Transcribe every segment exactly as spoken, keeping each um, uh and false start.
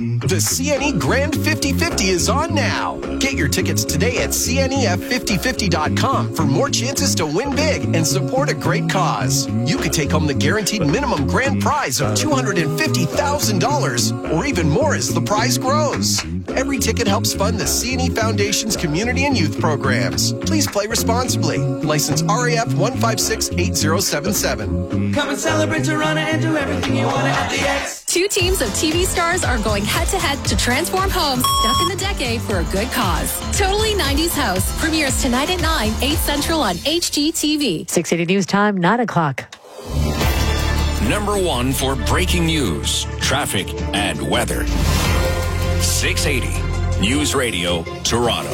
The C N E Grand fifty fifty is on now. Get your tickets today at C N E F fifty fifty dot com for more chances to win big and support a great cause. You could take home the guaranteed minimum grand prize of two hundred fifty thousand dollars or even more as the prize grows. Every ticket helps fund the C N E Foundation's community and youth programs. Please play responsibly. License R A F one five six eight zero seven seven. Come and celebrate Toronto and do everything you want at the X. Two teams of T V stars are going head-to-head to transform homes stuck in the decade for a good cause. Totally nineties House premieres tonight at nine, eight Central on H G T V. six eighty News Time, nine o'clock. Number one for breaking news, traffic, and weather. six eighty News Radio, Toronto.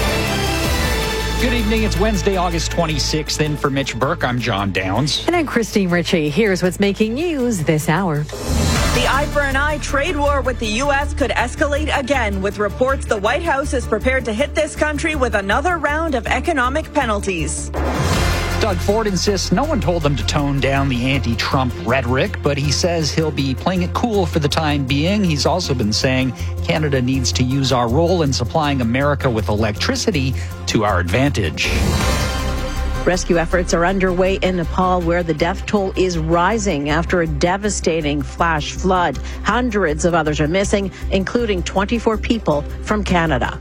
Good evening. It's Wednesday, August twenty-sixth. In for Mitch Burke, I'm John Downs. And I'm Christine Ritchie. Here's what's making news this hour. The eye for an eye trade war with the U S could escalate again, with reports the White House is prepared to hit this country with another round of economic penalties. Doug Ford insists no one told them to tone down the anti-Trump rhetoric, but he says he'll be playing it cool for the time being. He's also been saying Canada needs to use our role in supplying America with electricity to our advantage. Rescue efforts are underway in Nepal, where the death toll is rising after a devastating flash flood. Hundreds of others are missing, including twenty-four people from Canada.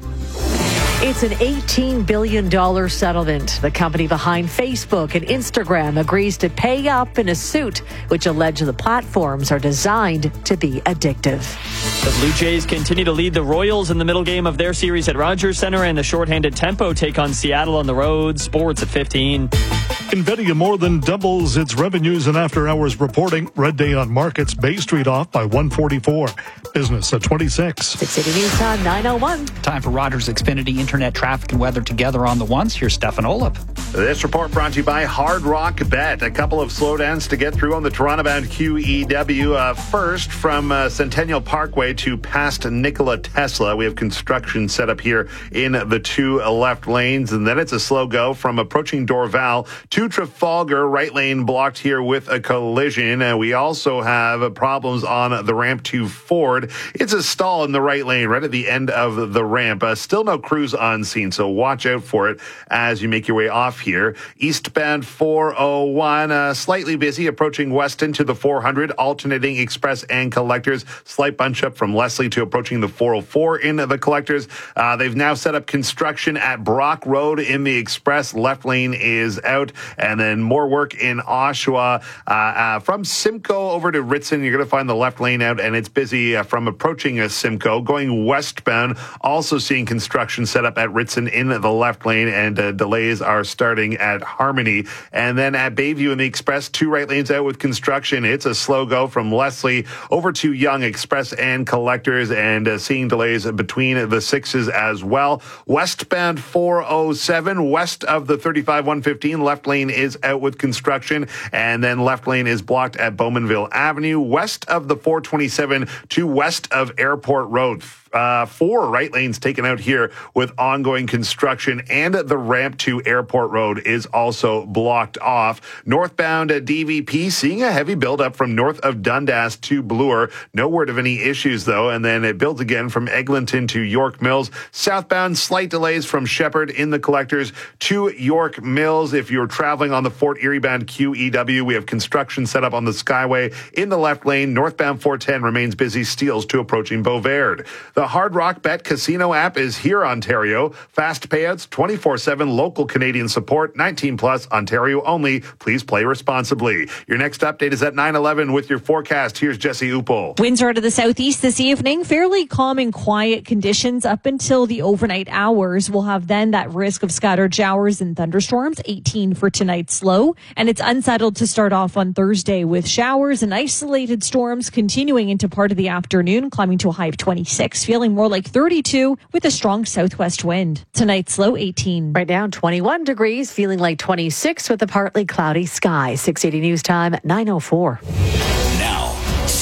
It's an eighteen billion dollars settlement. The company behind Facebook and Instagram agrees to pay up in a suit which allege the platforms are designed to be addictive. The Blue Jays continue to lead the Royals in the middle game of their series at Rogers Centre, and the shorthanded Tempo take on Seattle on the road. Sports at fifteen. NVIDIA more than doubles its revenues in after-hours reporting. Red day on markets. Bay Street off by one forty-four. Business at twenty-six. six eighty News Time, nine oh one. Time for Rogers Xfinity Internet traffic and weather together on the ones. Here's Stefan Olip. This report brought to you by Hard Rock Bet. A couple of slowdowns to get through on the Toronto-bound Q E W. Uh, first, from uh, Centennial Parkway to past Nikola Tesla. We have construction set up here in the two left lanes. And then it's a slow go from approaching Dorval to Trafalgar. Right lane blocked here with a collision. And we also have problems on the ramp to Ford. It's a stall in the right lane right at the end of the ramp. Uh, still no crews on scene, so watch out for it as you make your way off here. Eastbound four oh one, uh, slightly busy approaching Weston to the four hundred, alternating express and collectors. Slight bunch up from Leslie to approaching the four oh four in the collectors. Uh, they've now set up construction at Brock Road in the express. Left lane is out. And then more work in Oshawa. Uh, uh, from Simcoe over to Ritson, you're going to find the left lane out, and it's busy uh, from approaching uh, Simcoe. Going westbound, also seeing construction set up at Ritson in the left lane, and uh, delays are starting at Harmony. And then at Bayview in the express, two right lanes out with construction. It's a slow go from Leslie over to Young express and collectors, and uh, seeing delays between the sixes as well. Westbound four oh seven, west of the thirty-five one fifteen, left lane is out with construction, and then left lane is blocked at Bowmanville Avenue. West of the four twenty-seven to west of Airport Road. Uh, four right lanes taken out here with ongoing construction, and the ramp to Airport Road is also blocked off. Northbound at D V P seeing a heavy buildup from north of Dundas to Bloor. No word of any issues though, and then it builds again from Eglinton to York Mills. Southbound, slight delays from Shepherd in the collectors to York Mills. If you're traveling on the Fort Erie bound Q E W, we have construction set up on the Skyway in the left lane. Northbound four ten remains busy. Steels to approaching Beauverde. The Hard Rock Bet Casino app is here, Ontario. Fast payouts, twenty-four seven local Canadian support, nineteen plus, Ontario only. Please play responsibly. Your next update is at nine eleven with your forecast. Here's Jesse Upel. Winds are to the southeast this evening. Fairly calm and quiet conditions up until the overnight hours. We'll have then that risk of scattered showers and thunderstorms, eighteen for tonight's low. And it's unsettled to start off on Thursday with showers and isolated storms continuing into part of the afternoon, climbing to a high of twenty-six. Feeling more like thirty-two with a strong southwest wind. Tonight's low eighteen. Right now, twenty-one degrees, feeling like twenty-six with a partly cloudy sky. six eighty News Time, nine oh four. Now,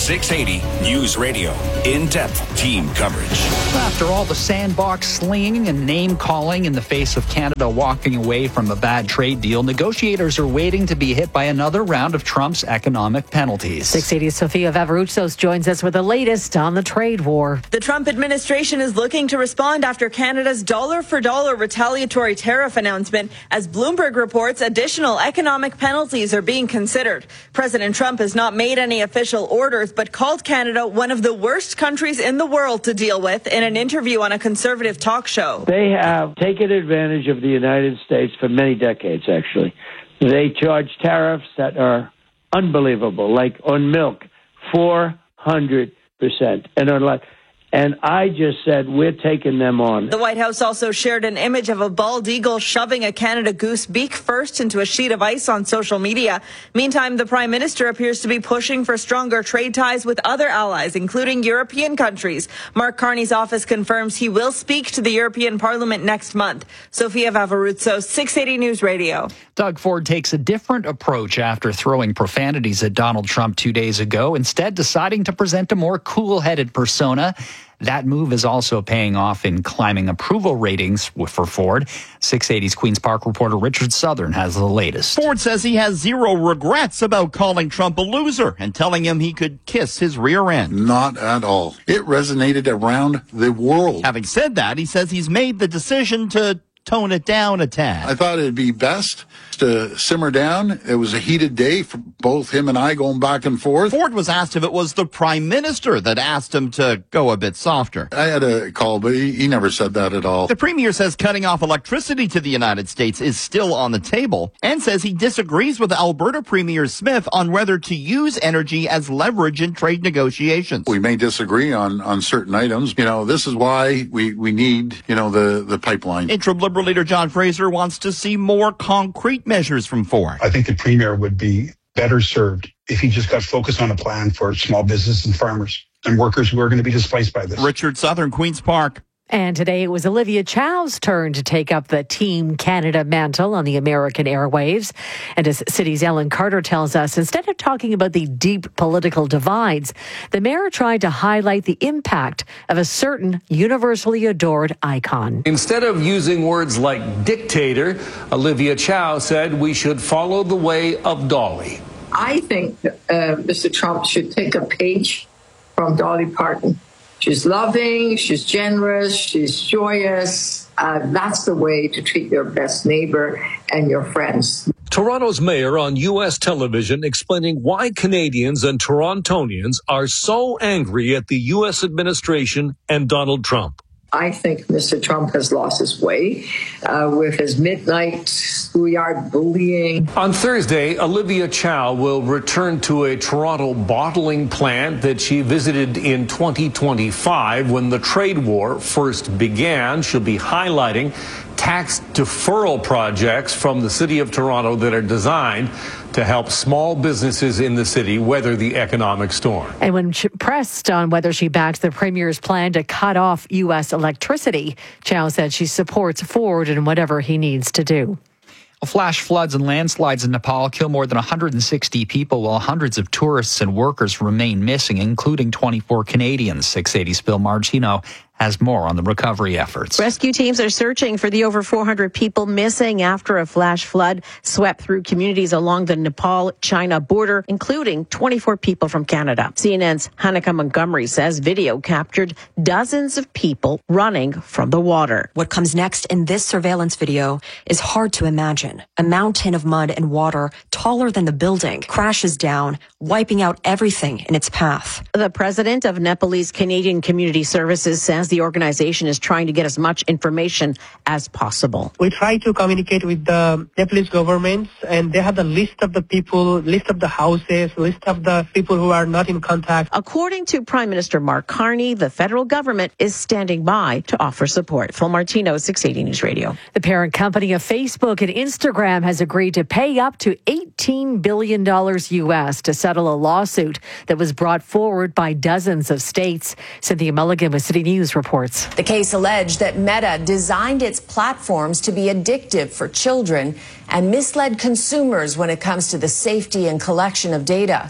six eighty News Radio. In-depth team coverage. After all the sandbox slinging and name-calling in the face of Canada walking away from a bad trade deal, negotiators are waiting to be hit by another round of Trump's economic penalties. six eighty Sofia Vavarutsos joins us with the latest on the trade war. The Trump administration is looking to respond after Canada's dollar-for-dollar retaliatory tariff announcement. As Bloomberg reports, additional economic penalties are being considered. President Trump has not made any official orders, but called Canada one of the worst countries in the world to deal with in an interview on a conservative talk show. They have taken advantage of the United States for many decades, actually. They charge tariffs that are unbelievable, like on milk, four hundred percent, and on like. And I just said, we're taking them on. The White House also shared an image of a bald eagle shoving a Canada goose beak first into a sheet of ice on social media. Meantime, the Prime Minister appears to be pushing for stronger trade ties with other allies, including European countries. Mark Carney's office confirms he will speak to the European Parliament next month. Sofia Vavarutsos, six eighty News Radio. Doug Ford takes a different approach after throwing profanities at Donald Trump two days ago, instead deciding to present a more cool-headed persona. That move is also paying off in climbing approval ratings for Ford. six eighty's Queen's Park reporter Richard Southern has the latest. Ford says he has zero regrets about calling Trump a loser and telling him he could kiss his rear end. Not at all. It resonated around the world. Having said that, he says he's made the decision to tone it down a tad. I thought it'd be best to simmer down. It was a heated day for both him and I going back and forth. Ford was asked if it was the Prime Minister that asked him to go a bit softer. I had a call, but he, he never said that at all. The Premier says cutting off electricity to the United States is still on the table and says he disagrees with Alberta Premier Smith on whether to use energy as leverage in trade negotiations. We may disagree on, on certain items. You know, this is why we, we need, you know, the, the pipeline. Interim Liberal leader John Fraser wants to see more concrete measures from Ford. I think the Premier would be better served if he just got focused on a plan for small business and farmers and workers who are going to be displaced by this. Richard Southern, Queen's Park. And today it was Olivia Chow's turn to take up the Team Canada mantle on the American airwaves. And as City's Ellen Carter tells us, instead of talking about the deep political divides, the mayor tried to highlight the impact of a certain universally adored icon. Instead of using words like dictator, Olivia Chow said we should follow the way of Dolly. I think uh, Mister Trump should take a page from Dolly Parton. She's loving, she's generous, she's joyous. Uh, that's the way to treat your best neighbor and your friends. Toronto's mayor on U S television explaining why Canadians and Torontonians are so angry at the U S administration and Donald Trump. I think Mister Trump has lost his way uh, with his midnight schoolyard bullying. On Thursday, Olivia Chow will return to a Toronto bottling plant that she visited in twenty twenty-five when the trade war first began. She'll be highlighting tax deferral projects from the City of Toronto that are designed to help small businesses in the city weather the economic storm. And when pressed on whether she backs the Premier's plan to cut off U S electricity, Chow said she supports Ford in whatever he needs to do. Flash floods and landslides in Nepal kill more than one hundred sixty people, while hundreds of tourists and workers remain missing, including twenty-four Canadians. six eighty's Bill Margino has more on the recovery efforts. Rescue teams are searching for the over four hundred people missing after a flash flood swept through communities along the Nepal-China border, including twenty-four people from Canada. C N N's Hanika Montgomery says video captured dozens of people running from the water. What comes next in this surveillance video is hard to imagine. A mountain of mud and water taller than the building crashes down, wiping out everything in its path. The president of Nepalese Canadian Community Services says the organization is trying to get as much information as possible. We try to communicate with the Nepalese governments, and they have the list of the people, list of the houses, list of the people who are not in contact. According to Prime Minister Mark Carney, the federal government is standing by to offer support. Phil Martino, six eighty News Radio. The parent company of Facebook and Instagram has agreed to pay up to eighteen billion dollars U S to settle a lawsuit that was brought forward by dozens of states. Cynthia Mulligan with City News reports. The case alleged that Meta designed its platforms to be addictive for children and misled consumers when it comes to the safety and collection of data.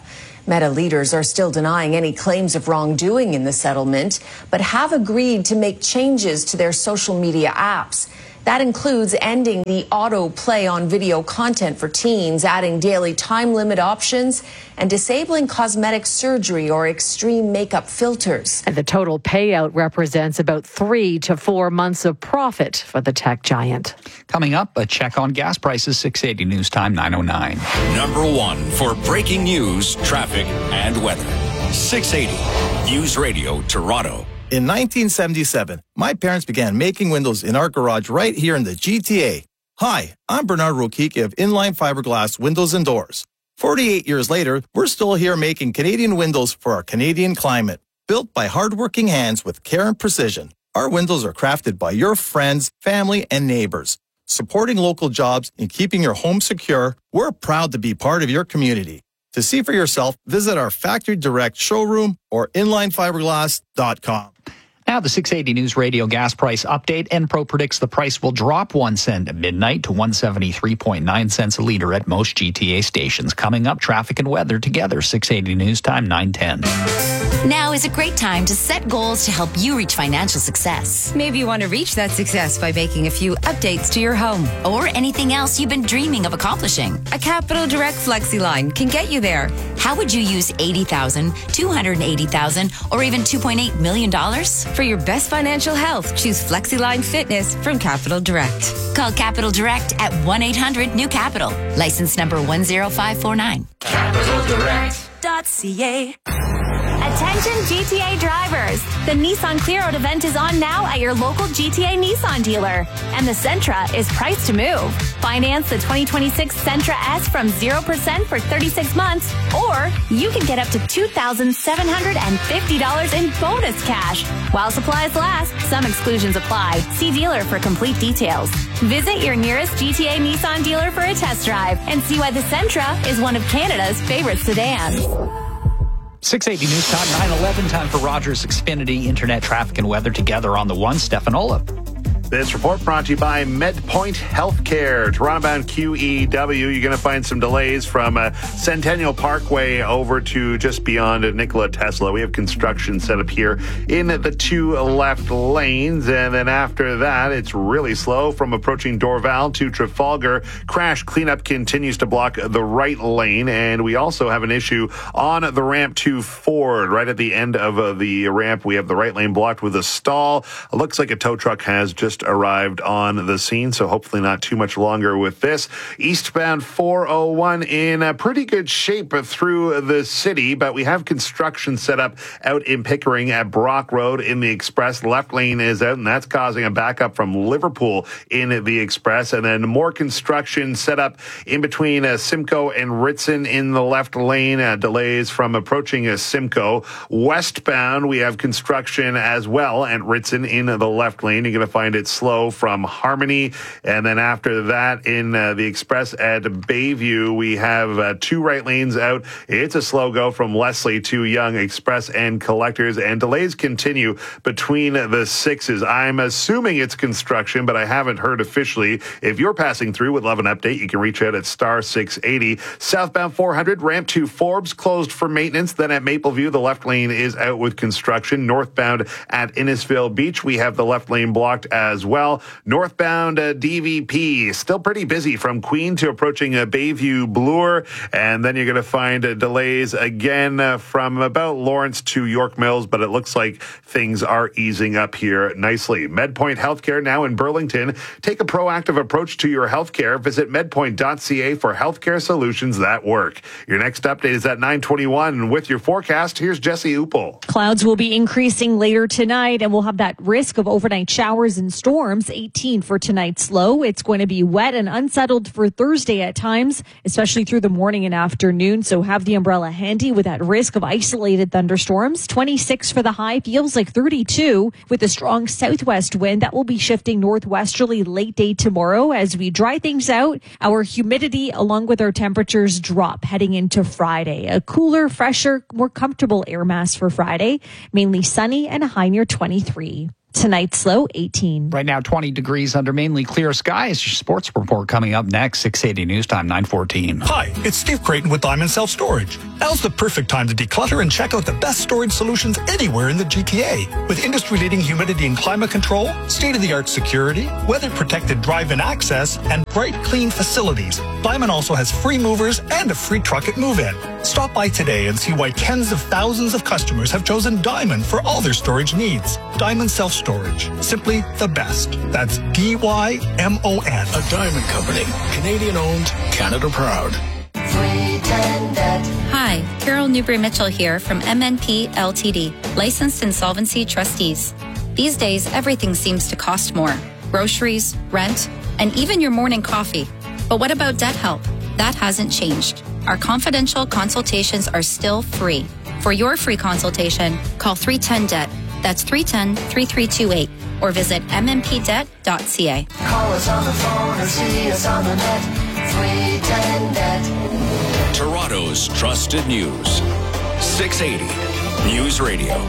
Meta leaders are still denying any claims of wrongdoing in the settlement, but have agreed to make changes to their social media apps. That includes ending the auto play on video content for teens, adding daily time limit options, and disabling cosmetic surgery or extreme makeup filters. And the total payout represents about three to four months of profit for the tech giant. Coming up, a check on gas prices, six eighty News Time, nine oh nine. Number one for breaking news, traffic, and weather. six eighty News Radio, Toronto. In nineteen seventy-seven, my parents began making windows in our garage right here in the G T A. Hi, I'm Bernard Rokicki of Inline Fiberglass Windows and Doors. forty-eight years later, we're still here making Canadian windows for our Canadian climate. Built by hardworking hands with care and precision, our windows are crafted by your friends, family, and neighbors. Supporting local jobs and keeping your home secure, we're proud to be part of your community. To see for yourself, visit our Factory Direct showroom or inline fiberglass dot com. Now the six eighty News Radio gas price update. Enpro predicts the price will drop one cent at midnight to one seventy-three point nine cents a liter at most G T A stations. Coming up, traffic and weather together. six eighty News Time, nine ten. Now is a great time to set goals to help you reach financial success. Maybe you want to reach that success by making a few updates to your home or anything else you've been dreaming of accomplishing. A Capital Direct FlexiLine can get you there. How would you use eighty thousand dollars, two hundred eighty thousand dollars, or even two point eight million dollars? For your best financial health, choose FlexiLine Fitness from Capital Direct. Call Capital Direct at one eight hundred new capital. License number one zero five four nine. Capital Direct. .ca. Attention G T A drivers! The Nissan Clear Out event is on now at your local G T A Nissan dealer. And the Sentra is priced to move. Finance the twenty twenty-six Sentra S from zero percent for thirty-six months, or you can get up to two thousand seven hundred fifty dollars in bonus cash. While supplies last, some exclusions apply. See dealer for complete details. Visit your nearest G T A Nissan dealer for a test drive and see why the Sentra is one of Canada's favorite sedans. six eighty News Time, nine eleven, time for Rogers Xfinity Internet traffic and weather together on the one. Stefan Olaf. This report brought to you by MedPoint Healthcare. Toronto-bound Q E W. You're going to find some delays from uh, Centennial Parkway over to just beyond Nikola Tesla. We have construction set up here in the two left lanes. And then after that, it's really slow from approaching Dorval to Trafalgar. Crash cleanup continues to block the right lane. And we also have an issue on the ramp to Ford. Right at the end of uh, the ramp, we have the right lane blocked with a stall. It looks like a tow truck has just arrived on the scene, so hopefully not too much longer with this. Eastbound four oh one in a pretty good shape through the city, but we have construction set up out in Pickering at Brock Road in the Express. Left lane is out, and that's causing a backup from Liverpool in the Express. And then more construction set up in between uh, Simcoe and Ritson in the left lane. Uh, delays from approaching uh, Simcoe. Westbound, we have construction as well at Ritson in the left lane. You're going to find it slow from Harmony. And then after that, in uh, the Express at Bayview, we have uh, two right lanes out. It's a slow go from Leslie to Young Express and Collectors. And delays continue between the sixes. I'm assuming it's construction, but I haven't heard officially. If you're passing through, would love an update. You can reach out at star six eighty. Southbound four hundred, ramp to Forbes, closed for maintenance. Then at Mapleview, the left lane is out with construction. Northbound at Innisfil Beach, we have the left lane blocked as well. Northbound uh, D V P, still pretty busy from Queen to approaching uh, Bayview Bloor. And then you're going to find uh, delays again uh, from about Lawrence to York Mills, but it looks like things are easing up here nicely. MedPoint Healthcare now in Burlington. Take a proactive approach to your healthcare. Visit medpoint dot c a for healthcare solutions that work. Your next update is at nine twenty-one. With your forecast, here's Jesse Upel. Clouds will be increasing later tonight, and we'll have that risk of overnight showers and storms. eighteen for tonight's low. It's going to be wet and unsettled for Thursday at times, especially through the morning and afternoon. So have the umbrella handy with that risk of isolated thunderstorms. twenty-six for the high, feels like thirty-two with a strong southwest wind that will be shifting northwesterly late day tomorrow as we dry things out. Our humidity along with our temperatures drop heading into Friday. A cooler, fresher, more comfortable air mass for Friday, mainly sunny and a high near twenty-three. Tonight's low, eighteen. Right now, twenty degrees under mainly clear skies. Your sports report coming up next, six eighty News Time, nine fourteen. Hi, it's Steve Creighton with Diamond Self Storage. Now's the perfect time to declutter and check out the best storage solutions anywhere in the G T A. With industry-leading humidity and climate control, state-of-the-art security, weather-protected drive-in access, and bright, clean facilities, Diamond also has free movers and a free truck at move-in. Stop by today and see why tens of thousands of customers have chosen Diamond for all their storage needs. Diamond Self Storage. Simply the best. That's D Y M O N. A Diamond Company. Canadian owned, Canada proud. Hi, Carol Newbury-Mitchell here from M N P L T D, licensed insolvency trustees. These days, everything seems to cost more. Groceries, rent, and even your morning coffee. But what about debt help? That hasn't changed. Our confidential consultations are still free. For your free consultation, call three one zero D E B T. That's three one zero, three three two eight or visit m m p debt dot c a. Call us on the phone or see us on the net. three one zero D E B T. Toronto's trusted news. six eighty News Radio.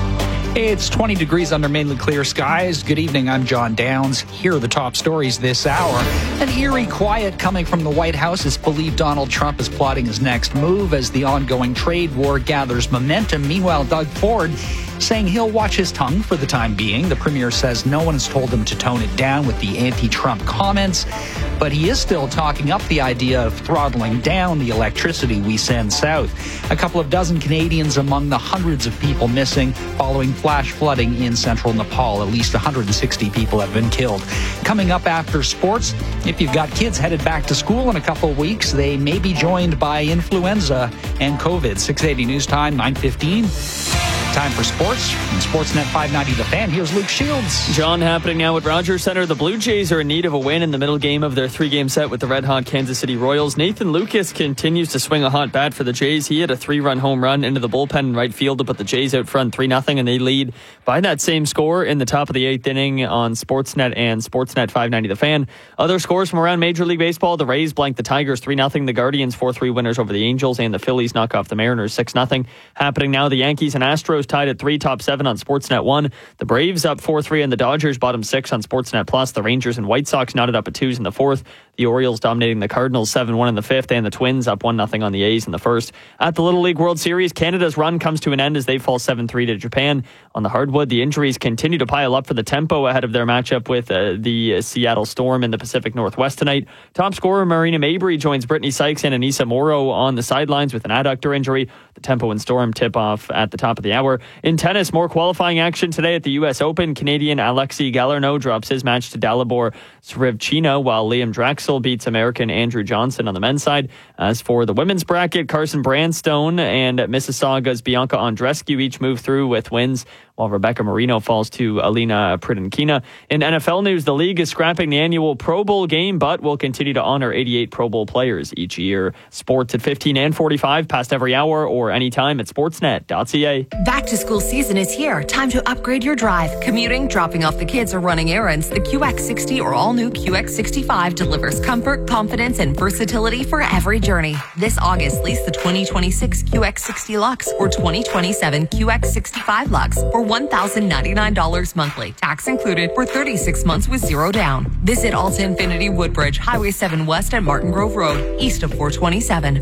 It's twenty degrees under mainly clear skies. Good evening, I'm John Downs. Here are the top stories this hour. An eerie quiet coming from the White House as believed Donald Trump is plotting his next move as the ongoing trade war gathers momentum. Meanwhile, Doug Ford saying he'll watch his tongue for the time being. The premier says no one has told him to tone it down with the anti-Trump comments, but he is still talking up the idea of throttling down the electricity we send south. A couple of dozen Canadians among the hundreds of people missing following flash flooding in central Nepal. At least one hundred sixty people have been killed. Coming up after sports, if you've got kids headed back to school in a couple of weeks, they may be joined by influenza and COVID. six eighty News Time, nine fifteen. Time for sports. From Sportsnet five ninety The Fan, here's Luke Shields. John, happening now at Rogers Centre. The Blue Jays are in need of a win in the middle game of their three-game set with the red-hot Kansas City Royals. Nathan Lucas continues to swing a hot bat for the Jays. He had a three-run home run into the bullpen in right field to put the Jays out front three nothing, and they lead by that same score in the top of the eighth inning on Sportsnet and Sportsnet five ninety The Fan. Other scores from around Major League Baseball: the Rays blank the Tigers three nothing, the Guardians four three winners over the Angels, and the Phillies knock off the Mariners six nothing. Happening now, the Yankees and Astros tied at three, top seven on Sportsnet one. The Braves up four three and the Dodgers bottom six on Sportsnet Plus. The Rangers and White Sox knotted up at twos in the fourth. The Orioles dominating the Cardinals seven one in the fifth, and the Twins up one nothing on the A's in the first. At the Little League World Series, Canada's run comes to an end as they fall seven three to Japan. On the hardwood, the injuries continue to pile up for the Tempo ahead of their matchup with uh, the uh, Seattle Storm in the Pacific Northwest tonight. Top scorer Marina Mabry joins Brittany Sykes and Anissa Morrow on the sidelines with an adductor injury. The Tempo and Storm tip off at the top of the hour. In tennis, more qualifying action today at the U S Open. Canadian Alexei Galarneau drops his match to Dalibor Srivchina, while Liam Draxel beats American Andrew Johnson on the men's side. As for the women's bracket, Carson Brandstone and Mississauga's Bianca Andreescu each move through with wins, while Rebecca Marino falls to Alina Pridinkina. In N F L news, the league is scrapping the annual Pro Bowl game, but will continue to honor eighty-eight Pro Bowl players each year. Sports at fifteen and forty-five, past every hour or anytime at sportsnet dot c a. Back to school season is here. Time to upgrade your drive. Commuting, dropping off the kids, or running errands, the Q X sixty or all-new Q X sixty-five delivers comfort, confidence, and versatility for every journey. This August, lease the twenty twenty-six Q X sixty Lux or twenty twenty-seven Q X sixty-five Lux for one thousand ninety-nine dollars monthly, tax included, for thirty-six months with zero down. Visit Alta Infinity Woodbridge, Highway seven West at Martin Grove Road, east of four twenty-seven.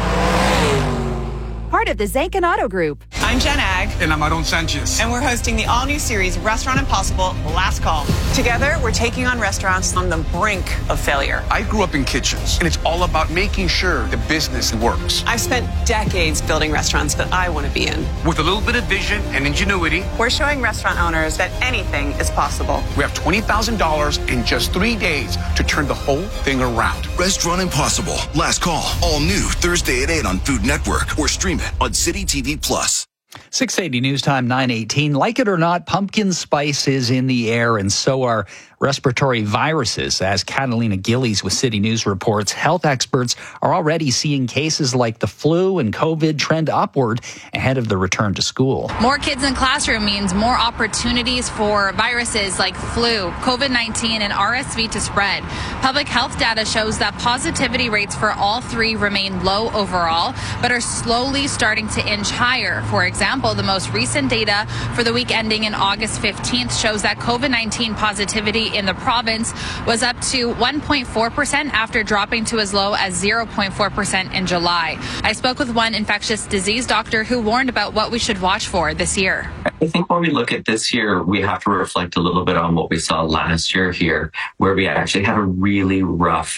Part of the Zankin Auto Group. I'm Jen Ag. And I'm Aaron Sanchez. And we're hosting the all-new series Restaurant Impossible, Last Call. Together, we're taking on restaurants on the brink of failure. I grew up in kitchens, and it's all about making sure the business works. I've spent decades building restaurants that I want to be in. With a little bit of vision and ingenuity, we're showing restaurant owners that anything is possible. We have twenty thousand dollars in just three days to turn the whole thing around. Restaurant Impossible, Last Call, all new Thursday at eight on Food Network or stream it on City T V Plus. six eighty News Time, nine eighteen. Like it or not, pumpkin spice is in the air, and so are respiratory viruses. As Catalina Gillies with City News reports, health experts are already seeing cases like the flu and COVID trend upward ahead of the return to school. More kids in classroom means more opportunities for viruses like flu, COVID nineteen, and R S V to spread. Public health data shows that positivity rates for all three remain low overall, but are slowly starting to inch higher. For example, example, the most recent data for the week ending in August fifteenth shows that COVID nineteen positivity in the province was up to one point four percent after dropping to as low as zero point four percent in July. I spoke with one infectious disease doctor who warned about what we should watch for this year. I think when we look at this year, we have to reflect a little bit on what we saw last year here, where we actually had a really rough